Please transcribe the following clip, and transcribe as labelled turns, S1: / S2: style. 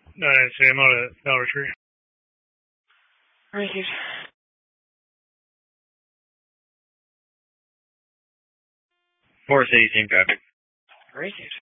S1: Same out at Dollar Tree.
S2: Received.
S3: Forest City, same traffic.
S2: Received.